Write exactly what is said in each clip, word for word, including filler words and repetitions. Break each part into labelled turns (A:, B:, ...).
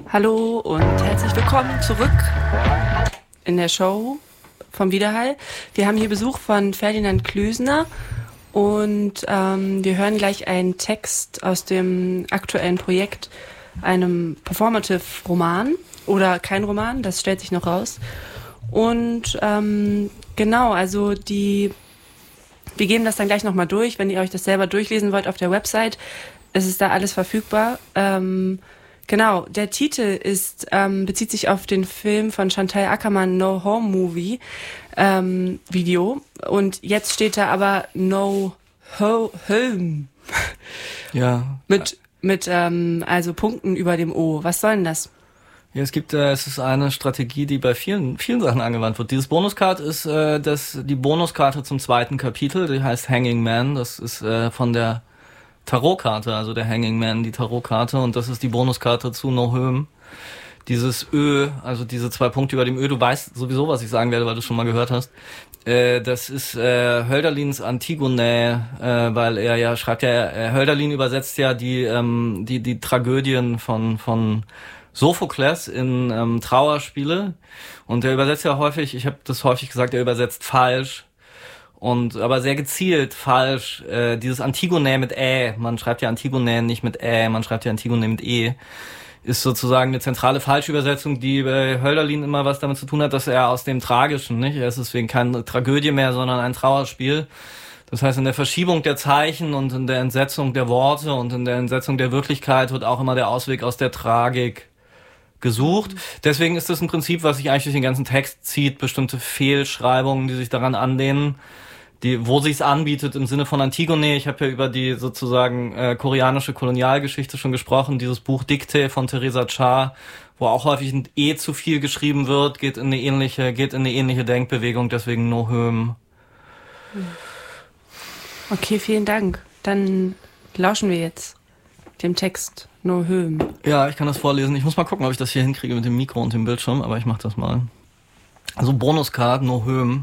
A: Hallo und herzlich willkommen zurück in der Show vom Widerhall. Wir haben hier Besuch von Ferdinand Klösner und ähm, wir hören gleich einen Text aus dem aktuellen Projekt, einem Performative-Roman oder kein Roman, das stellt sich noch raus. Und ähm, genau, also die, wir geben das dann gleich nochmal durch, wenn ihr euch das selber durchlesen wollt auf der Website, ist es da alles verfügbar. Ähm, Genau, der Titel ist ähm, bezieht sich auf den Film von Chantal Akerman, No Home Movie ähm, Video, und jetzt steht da aber No Ho Home.
B: Ja.
A: mit mit ähm, also Punkten über dem O. Was soll denn das?
B: Ja, es gibt, äh, es ist eine Strategie, die bei vielen vielen Sachen angewandt wird. Dieses Bonuskart ist äh, das die Bonuskarte zum zweiten Kapitel, die heißt Hanging Man. Das ist äh, von der Tarotkarte, also der Hanging Man, die Tarotkarte, und das ist die Bonuskarte zu No Home. Dieses Ö, also diese zwei Punkte über dem Ö, du weißt sowieso, was ich sagen werde, weil du schon mal gehört hast. Äh, das ist äh, Hölderlins Antigone, äh, weil er ja schreibt ja, äh, Hölderlin übersetzt ja die ähm, die die Tragödien von von Sophokles in ähm, Trauerspiele, und er übersetzt ja häufig, ich habe das häufig gesagt, er übersetzt falsch. Und aber sehr gezielt falsch, äh, dieses Antigone mit Ä, man schreibt ja Antigone nicht mit Ä, man schreibt ja Antigone mit E, ist sozusagen eine zentrale Falschübersetzung, die bei Hölderlin immer was damit zu tun hat, dass er aus dem Tragischen, nicht, er ist deswegen keine Tragödie mehr, sondern ein Trauerspiel. Das heißt, in der Verschiebung der Zeichen und in der Entsetzung der Worte und in der Entsetzung der Wirklichkeit wird auch immer der Ausweg aus der Tragik gesucht. Deswegen ist das ein Prinzip, was sich eigentlich durch den ganzen Text zieht, bestimmte Fehlschreibungen, die sich daran anlehnen, die, wo sich's anbietet im Sinne von Antigone. Ich habe ja über die sozusagen äh, koreanische Kolonialgeschichte schon gesprochen. Dieses Buch Dikte von Theresa Cha, wo auch häufig ein E zu viel geschrieben wird, geht in eine ähnliche, geht in eine ähnliche Denkbewegung. Deswegen No Home.
A: Okay, vielen Dank. Dann lauschen wir jetzt dem Text No Home.
B: Ja, ich kann das vorlesen. Ich muss mal gucken, ob ich das hier hinkriege mit dem Mikro und dem Bildschirm, aber ich mach das mal. Also Bonuskarte No Home.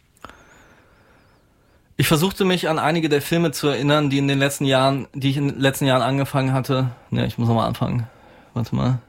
B: Ich versuchte mich an einige der Filme zu erinnern, die in den letzten Jahren, die ich in den letzten Jahren angefangen hatte. Ne, ich muss nochmal anfangen. Warte mal.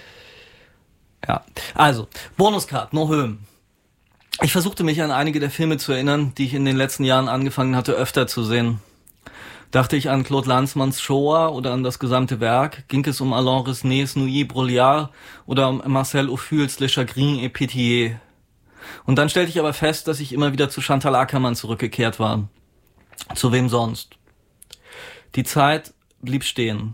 B: Ja, also, Bonuskarte, No Home. Ich versuchte mich an einige der Filme zu erinnern, die ich in den letzten Jahren angefangen hatte, öfter zu sehen. Dachte ich an Claude Lanzmanns Shoah oder an das gesamte Werk, ging es um Alain Resnais Nuit Brûliard oder um Marcel Ophüls Le Chagrin et Pitié. Und dann stellte ich aber fest, dass ich immer wieder zu Chantal Akerman zurückgekehrt war. Zu wem sonst? Die Zeit blieb stehen.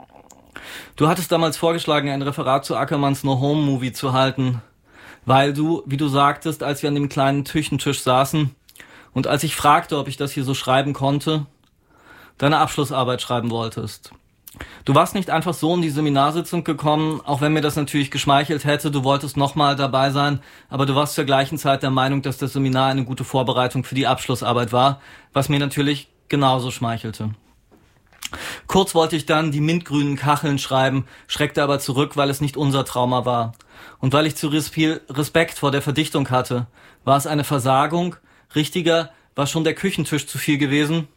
B: Du hattest damals vorgeschlagen, ein Referat zu Akermans No Home Movie zu halten, weil du, wie du sagtest, als wir an dem kleinen Küchentisch saßen und als ich fragte, ob ich das hier so schreiben konnte, deine Abschlussarbeit schreiben wolltest. Du warst nicht einfach so in die Seminarsitzung gekommen, auch wenn mir das natürlich geschmeichelt hätte, du wolltest nochmal dabei sein, aber du warst zur gleichen Zeit der Meinung, dass das Seminar eine gute Vorbereitung für die Abschlussarbeit war, was mir natürlich genauso schmeichelte. Kurz wollte ich dann die mintgrünen Kacheln schreiben, schreckte aber zurück, weil es nicht unser Trauma war. Und weil ich zu viel Respekt vor der Verdichtung hatte, war es eine Versagung, richtiger, war schon der Küchentisch zu viel gewesen.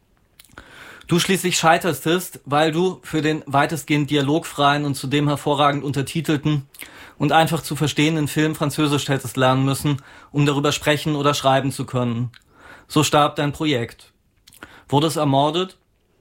B: Du schließlich scheitertest, weil du für den weitestgehend dialogfreien und zudem hervorragend untertitelten und einfach zu verstehenden Film Französisch hättest lernen müssen, um darüber sprechen oder schreiben zu können. So starb dein Projekt. Wurde es ermordet?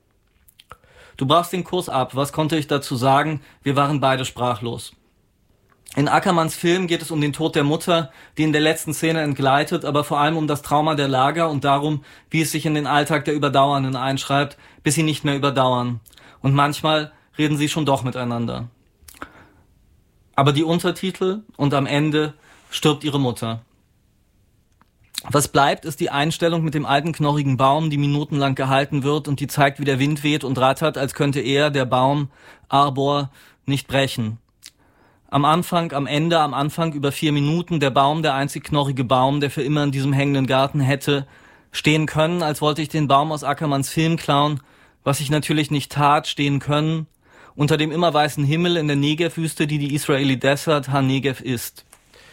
B: Du brachst den Kurs ab. Was konnte ich dazu sagen? Wir waren beide sprachlos. In Akermans Film geht es um den Tod der Mutter, die in der letzten Szene entgleitet, aber vor allem um das Trauma der Lager und darum, wie es sich in den Alltag der Überdauernden einschreibt, bis sie nicht mehr überdauern. Und manchmal reden sie schon doch miteinander. Aber die Untertitel und am Ende stirbt ihre Mutter. Was bleibt, ist die Einstellung mit dem alten knorrigen Baum, die minutenlang gehalten wird und die zeigt, wie der Wind weht und rattert, als könnte er, der Baum, Arbor, nicht brechen. Am Anfang, am Ende, am Anfang über vier Minuten der Baum, der einzig knorrige Baum, der für immer in diesem hängenden Garten hätte stehen können, als wollte ich den Baum aus Akermans Film klauen, was ich natürlich nicht tat, stehen können, unter dem immer weißen Himmel in der Negev-Wüste, die die Israeli Desert Ha-Negev ist.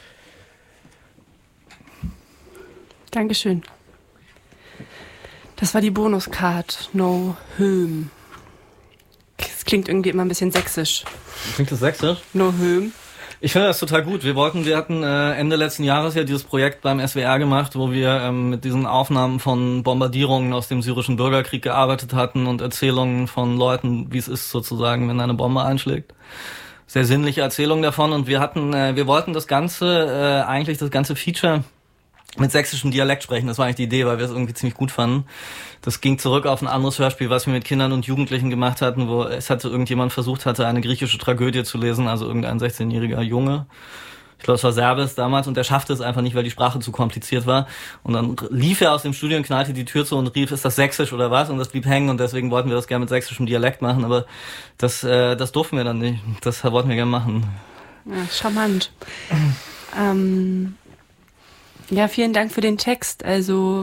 A: Dankeschön. Das war die Bonuskarte No Home. Es klingt irgendwie immer ein bisschen sächsisch.
B: Klingt das sächsisch?
A: No Höhm.
B: Ich finde das total gut. Wir wollten, wir hatten äh, Ende letzten Jahres ja dieses Projekt beim S W R gemacht, wo wir ähm, mit diesen Aufnahmen von Bombardierungen aus dem syrischen Bürgerkrieg gearbeitet hatten und Erzählungen von Leuten, wie es ist sozusagen, wenn eine Bombe einschlägt. Sehr sinnliche Erzählungen davon, und wir hatten, äh, wir wollten das ganze, äh, eigentlich das ganze Feature mit sächsischem Dialekt sprechen. Das war eigentlich die Idee, weil wir es irgendwie ziemlich gut fanden. Das ging zurück auf ein anderes Hörspiel, was wir mit Kindern und Jugendlichen gemacht hatten, wo es hatte irgendjemand versucht hatte, eine griechische Tragödie zu lesen, also irgendein sechzehnjähriger Junge. Ich glaube, es war Serbes damals, und der schaffte es einfach nicht, weil die Sprache zu kompliziert war. Und dann lief er aus dem Studio und knallte die Tür zu und rief, ist das sächsisch oder was? Und das blieb hängen, und deswegen wollten wir das gerne mit sächsischem Dialekt machen, aber das, äh, das durften wir dann nicht. Das wollten wir gerne machen.
A: Ja, charmant. ähm... Ja, vielen Dank für den Text. Also,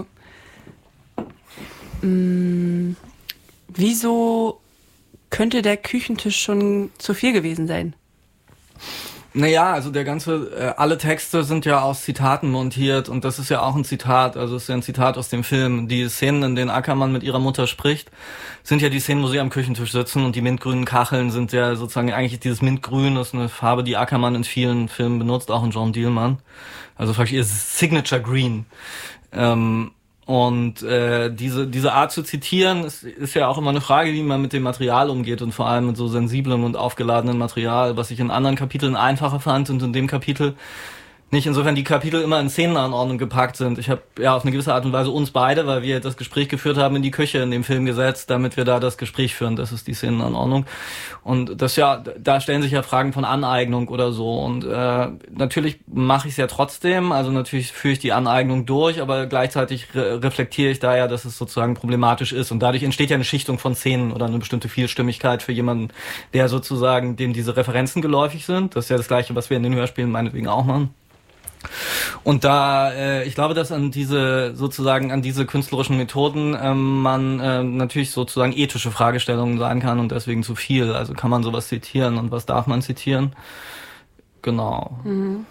A: mh, wieso könnte der Küchentisch schon zu viel gewesen sein?
B: Naja, also der ganze, äh, alle Texte sind ja aus Zitaten montiert, und das ist ja auch ein Zitat, also es ist ja ein Zitat aus dem Film. Die Szenen, in denen Ackermann mit ihrer Mutter spricht, sind ja die Szenen, wo sie am Küchentisch sitzen, und die mintgrünen Kacheln sind ja sozusagen eigentlich dieses Mintgrün, das ist eine Farbe, die Ackermann in vielen Filmen benutzt, auch in John Dielmann. Also vielleicht ihr Signature Green. Ähm, und äh, diese diese Art zu zitieren ist, ist ja auch immer eine Frage, wie man mit dem Material umgeht, und vor allem mit so sensiblem und aufgeladenen Material, was ich in anderen Kapiteln einfacher fand und in dem Kapitel nicht. Insofern die Kapitel immer in Szenenanordnung gepackt sind. Ich habe ja auf eine gewisse Art und Weise uns beide, weil wir das Gespräch geführt haben, in die Küche in dem Film gesetzt, damit wir da das Gespräch führen. Das ist die Szenenanordnung. Und das ja, da stellen sich ja Fragen von Aneignung oder so. Und äh, natürlich mache ich es ja trotzdem. Also natürlich führe ich die Aneignung durch, aber gleichzeitig re- reflektiere ich da ja, dass es sozusagen problematisch ist. Und dadurch entsteht ja eine Schichtung von Szenen oder eine bestimmte Vielstimmigkeit für jemanden, der sozusagen, dem diese Referenzen geläufig sind. Das ist ja das Gleiche, was wir in den Hörspielen meinetwegen auch machen. Und da, äh, ich glaube, dass an diese, sozusagen an diese künstlerischen Methoden ähm, man äh, natürlich sozusagen ethische Fragestellungen sein kann, und deswegen zu viel. Also kann man sowas zitieren, und was darf man zitieren? Genau.
A: Mhm.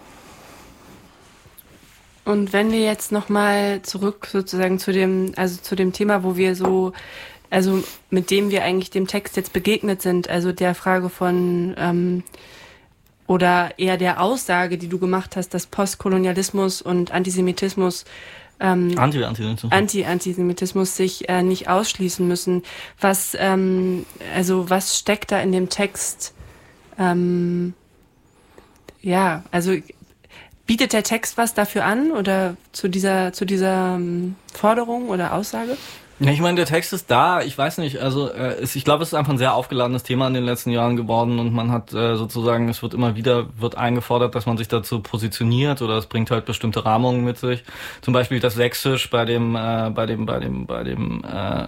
A: Und wenn wir jetzt nochmal zurück sozusagen zu dem, also zu dem Thema, wo wir so, also mit dem wir eigentlich dem Text jetzt begegnet sind, also der Frage von, ähm, oder eher der Aussage, die du gemacht hast, dass Postkolonialismus und Antisemitismus ähm,
B: Anti-Antisemitismus
A: Anti-Antisemitismus sich äh, nicht ausschließen müssen. Was ähm, also was steckt da in dem Text? Ähm, ja, also bietet der Text was dafür an oder zu dieser zu dieser ähm, Forderung oder Aussage?
B: Ja, ich meine, der Text ist da, ich weiß nicht, also äh, ist, ich glaube, es ist einfach ein sehr aufgeladenes Thema in den letzten Jahren geworden, und man hat äh, sozusagen, es wird immer wieder, wird eingefordert, dass man sich dazu positioniert, oder es bringt halt bestimmte Rahmungen mit sich. Zum Beispiel das Sächsisch bei dem, äh, bei dem, bei dem, bei dem, äh,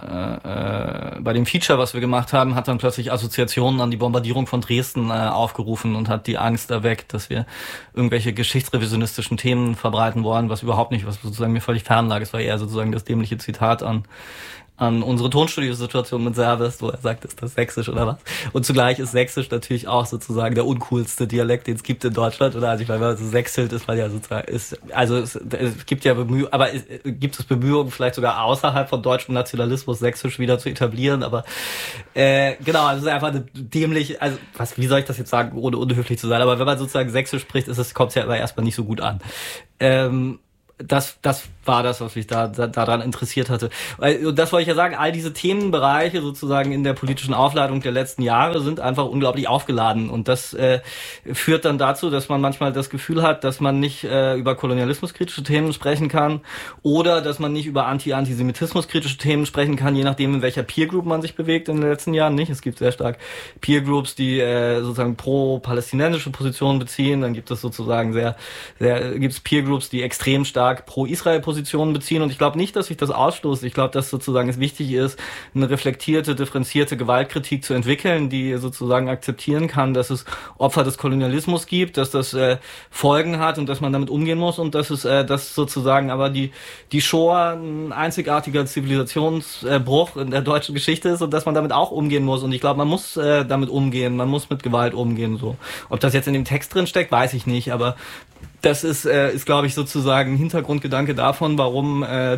B: äh, bei dem Feature, was wir gemacht haben, hat dann plötzlich Assoziationen an die Bombardierung von Dresden äh, aufgerufen und hat die Angst erweckt, dass wir irgendwelche geschichtsrevisionistischen Themen verbreiten wollen, was überhaupt nicht, was sozusagen mir völlig fern lag. Es war eher sozusagen das dämliche Zitat an an unsere Tonstudiosituation mit Serbest, wo er sagt, ist das Sächsisch oder was? Und zugleich ist Sächsisch natürlich auch sozusagen der uncoolste Dialekt, den es gibt in Deutschland, oder? Also ich meine, wenn man so sächselt, ist man ja sozusagen, ist, also es, es gibt ja Bemühungen, aber es, gibt es Bemühungen, vielleicht sogar außerhalb von deutschem Nationalismus Sächsisch wieder zu etablieren, aber äh, genau, also es ist einfach eine dämliche, also was, wie soll ich das jetzt sagen, ohne unhöflich zu sein, aber wenn man sozusagen Sächsisch spricht, ist es, kommt es ja immer erstmal nicht so gut an. Ähm, Das, das war das, was mich da, da daran interessiert hatte. Und das wollte ich ja sagen, all diese Themenbereiche sozusagen in der politischen Aufladung der letzten Jahre sind einfach unglaublich aufgeladen. Und das äh, führt dann dazu, dass man manchmal das Gefühl hat, dass man nicht äh, über kolonialismuskritische Themen sprechen kann, oder dass man nicht über Anti-Antisemitismuskritische Themen sprechen kann, je nachdem, in welcher Peer-Group man sich bewegt in den letzten Jahren. Nicht? Es gibt sehr stark Peer-Groups, die äh, sozusagen pro-palästinensische Positionen beziehen. Dann gibt es sozusagen sehr, sehr gibt es Peer-Groups, die extrem stark pro-Israel-Positionen beziehen, und ich glaube nicht, dass sich das ausstoßt. Ich glaube, dass sozusagen es wichtig ist, eine reflektierte, differenzierte Gewaltkritik zu entwickeln, die sozusagen akzeptieren kann, dass es Opfer des Kolonialismus gibt, dass das äh, Folgen hat und dass man damit umgehen muss, und dass es äh, dass sozusagen aber die die Shoah ein einzigartiger Zivilisationsbruch in der deutschen Geschichte ist und dass man damit auch umgehen muss, und ich glaube, man muss äh, damit umgehen, man muss mit Gewalt umgehen, so. Ob das jetzt in dem Text drin steckt, weiß ich nicht, aber das ist, äh, ist glaube ich, sozusagen ein Hintergrundgedanke davon, warum äh, die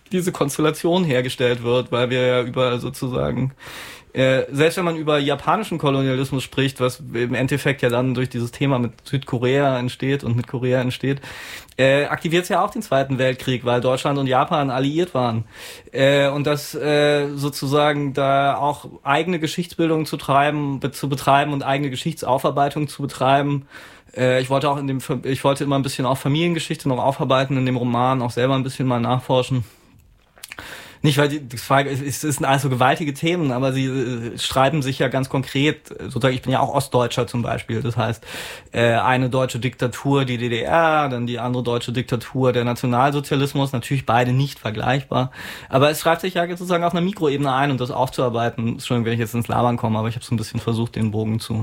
B: diese Konstellation hergestellt wird, weil wir ja über sozusagen, äh, selbst wenn man über japanischen Kolonialismus spricht, was im Endeffekt ja dann durch dieses Thema mit Südkorea entsteht und mit Korea entsteht, äh, aktiviert es ja auch den Zweiten Weltkrieg, weil Deutschland und Japan alliiert waren. Äh, und das äh, sozusagen da auch eigene Geschichtsbildung zu treiben, be- zu betreiben und eigene Geschichtsaufarbeitung zu betreiben. Äh, ich wollte auch in dem, ich wollte immer ein bisschen auch Familiengeschichte noch aufarbeiten in dem Roman, auch selber ein bisschen mal nachforschen. Nicht, weil die, die Frage ist, es sind also gewaltige Themen, aber sie äh, streiten sich ja ganz konkret, sozusagen, ich bin ja auch Ostdeutscher zum Beispiel, das heißt, äh, eine deutsche Diktatur, die D D R, dann die andere deutsche Diktatur, der Nationalsozialismus, natürlich beide nicht vergleichbar, aber es schreibt sich ja sozusagen auf einer Mikroebene ein und das aufzuarbeiten, Entschuldigung, wenn ich jetzt ins Labern komme, aber ich habe so ein bisschen versucht, den Bogen zu...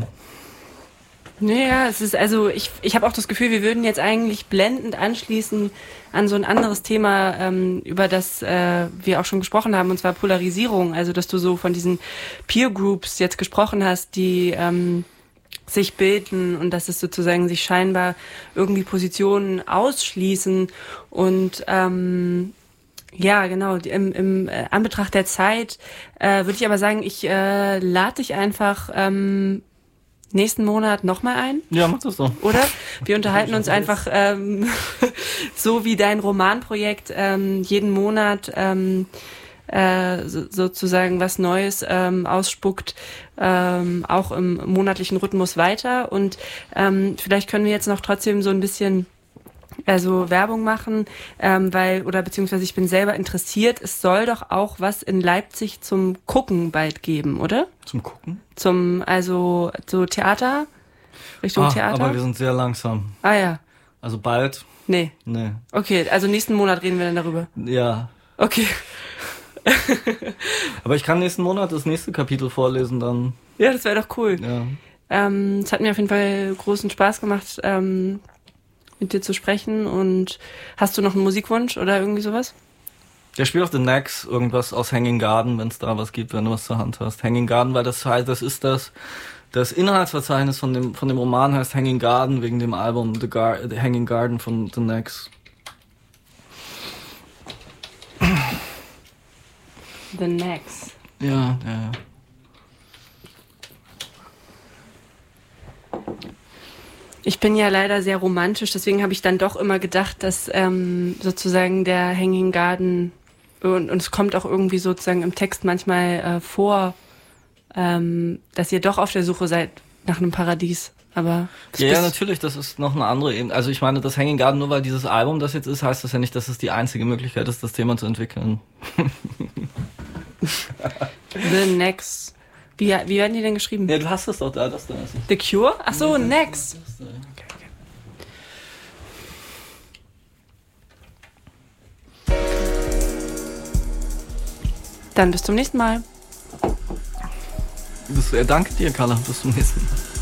A: Naja, es ist also, ich, ich habe auch das Gefühl, wir würden jetzt eigentlich blendend anschließen an so ein anderes Thema, ähm, über das äh, wir auch schon gesprochen haben, und zwar Polarisierung. Also, dass du so von diesen Peer Groups jetzt gesprochen hast, die ähm, sich bilden und dass es sozusagen sich scheinbar irgendwie Positionen ausschließen und ähm, ja, genau. Im, im äh, Anbetracht der Zeit äh, würde ich aber sagen, ich äh, lade dich einfach ähm, nächsten Monat nochmal ein.
B: Ja, mach das so.
A: Oder? Wir unterhalten uns einfach ähm, so wie dein Romanprojekt ähm, jeden Monat ähm, äh, so, sozusagen was Neues ähm, ausspuckt, ähm, auch im monatlichen Rhythmus weiter. Und ähm, vielleicht können wir jetzt noch trotzdem so ein bisschen also Werbung machen, ähm, weil, oder beziehungsweise ich bin selber interessiert, es soll doch auch was in Leipzig zum Gucken bald geben, oder?
B: Zum Gucken?
A: Zum, also so Theater, Richtung
B: ah,
A: Theater.
B: Aber wir sind sehr langsam.
A: Ah ja.
B: Also bald?
A: Nee.
B: Nee.
A: Okay, also nächsten Monat reden wir dann darüber.
B: Ja.
A: Okay.
B: Aber ich kann nächsten Monat das nächste Kapitel vorlesen dann.
A: Ja, das wäre doch cool.
B: Ja.
A: Ähm, es hat mir auf jeden Fall großen Spaß gemacht, ähm, mit dir zu sprechen. Und hast du noch einen Musikwunsch oder irgendwie sowas?
B: Der spielt auf The Next irgendwas aus Hanging Garden, wenn es da was gibt, wenn du was zur Hand hast. Hanging Garden, weil das heißt, das ist das das Inhaltsverzeichnis von dem von dem Roman heißt Hanging Garden wegen dem Album The, Gar- The Hanging Garden von The Next.
A: The Next.
B: Ja, ja, ja.
A: Ich bin ja leider sehr romantisch, deswegen habe ich dann doch immer gedacht, dass ähm, sozusagen der Hanging Garden, und, und es kommt auch irgendwie sozusagen im Text manchmal äh, vor, ähm, dass ihr doch auf der Suche seid nach einem Paradies. Aber
B: ja, ja, natürlich, das ist noch eine andere Ebene. Also ich meine, das Hanging Garden, nur weil dieses Album das jetzt ist, heißt das ja nicht, dass es die einzige Möglichkeit ist, das Thema zu entwickeln.
A: The Next. Wie, wie werden die denn geschrieben?
B: Ja, du hast es doch da, das da ist es.
A: The Cure? Ach so,
B: Ja,
A: Next.
B: das da, ja.
A: Okay, okay. Dann bis zum nächsten Mal.
B: Das, äh, danke dir, Carla. Bis zum nächsten Mal.